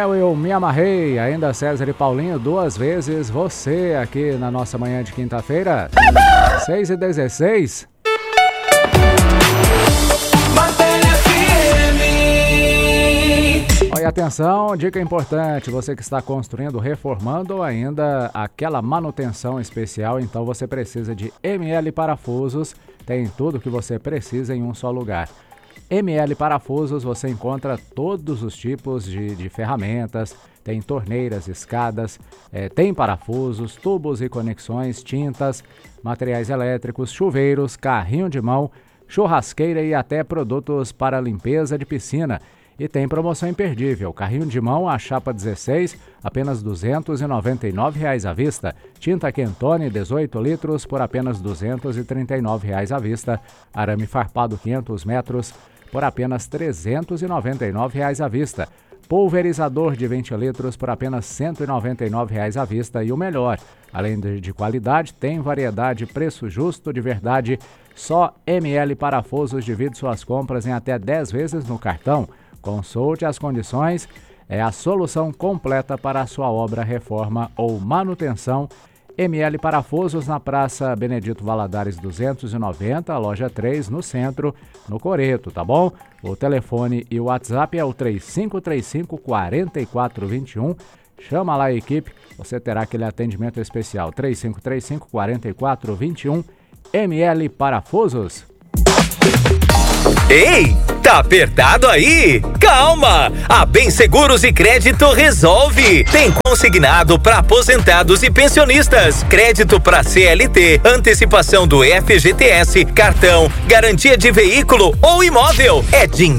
Daniel, eu me amarrei. Ainda César e Paulinho, 2 vezes você aqui na nossa manhã de quinta-feira. 6h16. Olha, atenção, dica importante, você que está construindo, reformando ou ainda aquela manutenção especial, então você precisa de ML Parafusos, tem tudo que você precisa em um só lugar. ML Parafusos, você encontra todos os tipos de ferramentas, tem torneiras, escadas, tem parafusos, tubos e conexões, tintas, materiais elétricos, chuveiros, carrinho de mão, churrasqueira e até produtos para limpeza de piscina. E tem promoção imperdível, carrinho de mão, a chapa 16, apenas R$ 299 à vista. Tinta Quentone, 18 litros, por apenas R$ 239 à vista. Arame farpado 500 metros, por apenas R$ 399 à vista. Pulverizador de 20 litros, por apenas R$ 199 à vista. E o melhor, além de qualidade, tem variedade, preço justo de verdade. Só ML Parafusos divide suas compras em até 10 vezes no cartão. Consulte as condições, é a solução completa para a sua obra, reforma ou manutenção. ML Parafusos na Praça Benedito Valadares 290, loja 3, no centro, no Coreto, tá bom? O telefone e o WhatsApp é o 3535-4421. Chama lá a equipe, você terá aquele atendimento especial. 3535-4421, ML Parafusos. Ei, tá apertado aí? Calma! A Bem Seguros e Crédito resolve! Tem consignado para aposentados e pensionistas, crédito para CLT, antecipação do FGTS, cartão, garantia de veículo ou imóvel. É dinheiro